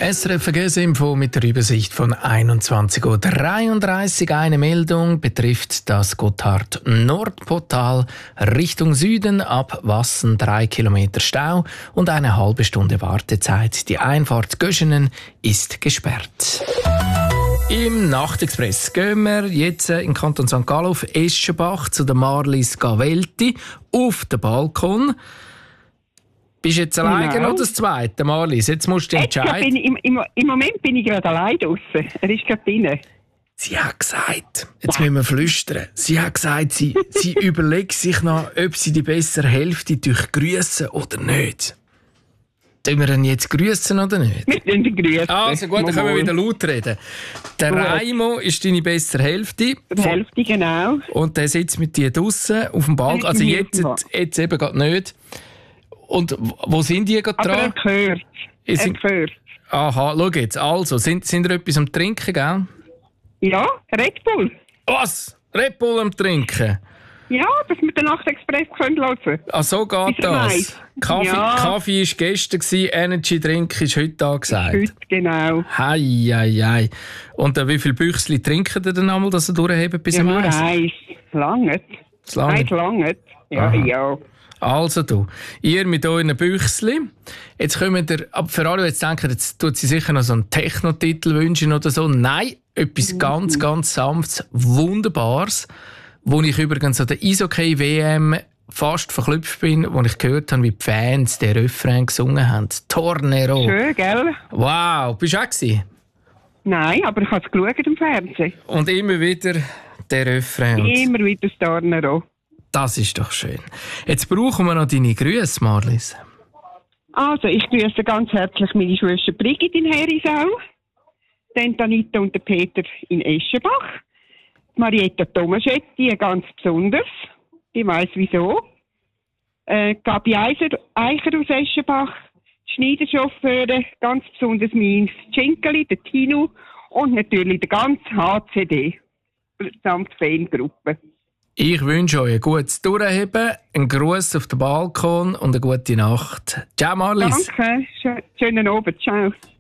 SRF Verkehrsinfo mit der Übersicht von 21.33 Uhr. Eine Meldung betrifft das Gotthard-Nordportal Richtung Süden. Ab Wassen 3 Kilometer Stau und eine halbe Stunde Wartezeit. Die Einfahrt Göschenen ist gesperrt. Im Nachtexpress gehen wir jetzt in Kanton St. Gallen auf Eschenbach zu der Marlies Gavelti auf den Balkon. Bist du jetzt alleine oder das zweite, Marlies? Jetzt musst du entscheiden. Im Moment bin ich gerade allein draussen. Er ist gerade drin. Sie hat gesagt, jetzt müssen wir flüstern, sie hat gesagt, sie überlegt sich noch, ob sie die bessere Hälfte durchgrüssen oder nicht. Sollen wir ihn jetzt grüssen oder nicht? Wir können ihn grüssen. Also gut, dann können wir wieder laut reden. Der Raimo ist deine bessere Hälfte. Die Hälfte, genau. Und der sitzt mit dir draussen auf dem Balkon. Also jetzt eben gerade nicht. Und wo sind die gerade dran? Aber er gehört. Aha, schau jetzt. Also, sind ihr etwas am Trinken, gell? Ja, Red Bull. Was? Red Bull am Trinken? Ja, dass wir den Nachtexpress hören können. Ah, so geht das. Kaffee war gestern, Energy-Drink ist heute angesagt. Heute, genau. Hei. Und wie viele Büchsli trinken ihr denn einmal, dass ihr durchhebt bis am Eis? Eins. Lange. Ja. Also du, ihr mit euren Büchsli. Jetzt kommen wir, für alle, die jetzt denken, jetzt tut sie sicher noch so einen Techno-Titel wünschen oder so. Nein, etwas ganz, ganz Sanftes, Wunderbares, wo ich übrigens an der Eishockey-WM fast verklüpft bin, wo ich gehört habe, wie die Fans den Refrain gesungen haben. Tornero. Schön, gell? Wow, bist du auch gewesen? Nein, aber ich habe es geschaut im Fernsehen. Und immer wieder der Refrain. Immer wieder das Tornero. Das ist doch schön. Jetzt brauchen wir noch deine Grüße, Marlies. Also, ich grüße ganz herzlich meine Schwester Brigitte in Herisau, dann Anita und Peter in Eschenbach, Marietta Tomaschetti ganz besonders, ich weiss wieso, Gabi Eicher aus Eschenbach, die Schneiderchauffeure, ganz besonders mein Cinkeli, der Tino und natürlich der ganze HCD, samt Fangruppe. Ich wünsche euch ein gutes Durchheben, einen Gruß auf den Balkon und eine gute Nacht. Ciao, Marlies. Danke, schönen Abend, ciao.